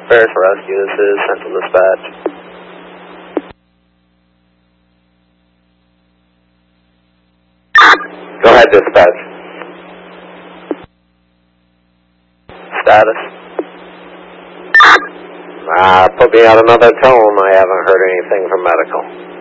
Paris Rescue, this is Central Dispatch. Go ahead, dispatch. Status? Put me out another tone. I haven't heard anything from medical.